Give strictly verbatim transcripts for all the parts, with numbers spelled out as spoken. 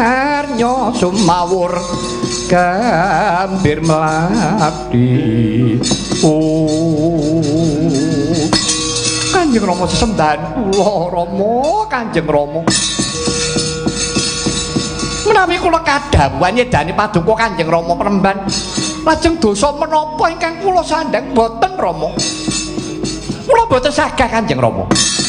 arnya sumawur gambir melati. Oh Kanjeng Rama sesembahan kula Rama, Kanjeng Rama. Menawi kula kadhawuhan nyedani paduka Kanjeng Rama Peremban, lajeng dosa menapa ingkang kula sandhang boten Rama? Kula boten sagah Kanjeng Rama.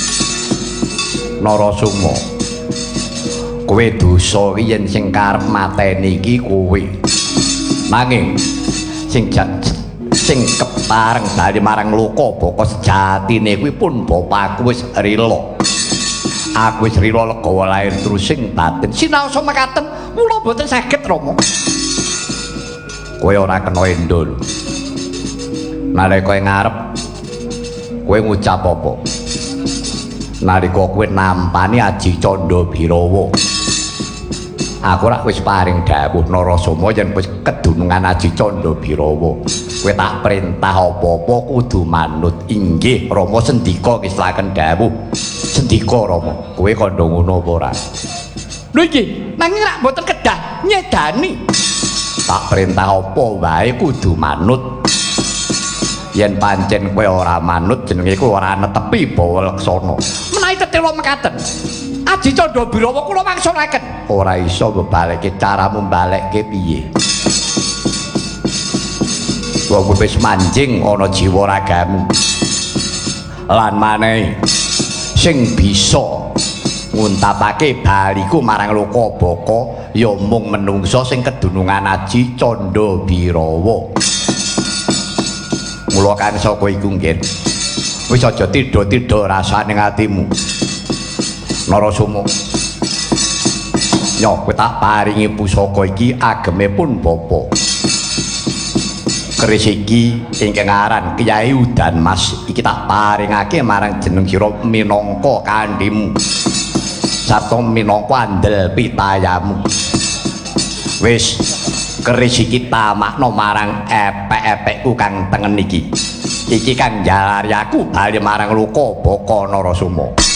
Narasoma, kowe dosa yen sing karep mateni iki kowe. Nanging sing sing kepareng dari marang loka baka sejatine kuwi pun bapakku wis rila. Aku wis rila legawa lair terus sing batin. Sinaosa mekaten kula boten saged Rama. Kowe ora kena endo lho. Nalika ngarep kowe ngucap apa? Nalika kowe nampani Aji Candha Birawa. Aku rak wis paring dawuh Narasoma yen wis kedunungan Aji Candha Birawa. Kowe tak perintah apa-apa kudu manut. Inggih Rama sendika kislaken dawuh. Sendika Rama. Kowe kandha ngono apa ora? Lho nggih, nanging rak mboten kedah nyedani. Tak perintah apa wae kudu manut. Yen pancen kowe ora manut jenenge kowe ora netepi bawaleksana. Menawi tetela mekaten. Aji Candha Birawa kula mangsulaken. Ora iso mbalekke caramu mbalekke piye? Wong wis manjing ana jiwa ragamu. Lan maneh sing bisa nguntapake baliku marang loka baka ya mung menungsa sing kedunungan Aji Candha Birawa. Mula kan saka iku nggih. Wis aja tidha-tidha rasane atimu. Narasoma. Yo kowe tak paringi pusaka iki ageme pun bapa. Keris iki ingkang aran Kyai Udan Mas iki tak paringake marang jeneng sira minangka kandhimu. Sarta minangka andel pitayamu. Wis keris iki tamakno marang epek-epekku kang tengen iki. Iki kang jalari aku bali marang loka baka Narasoma.